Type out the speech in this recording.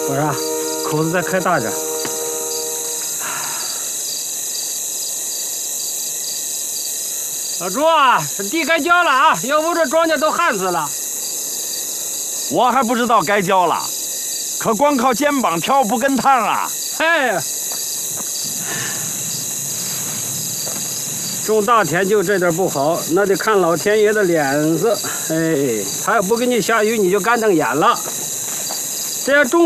我说，口子再开大点。老朱啊，这地该浇了啊，要不这庄稼都旱死了。 我还不知道该浇了，可光靠肩膀挑不跟趟啊！ 哎，种大田就这点不好，那得看老天爷的脸色。哎，他要不给你下雨，你就干瞪眼了。这要种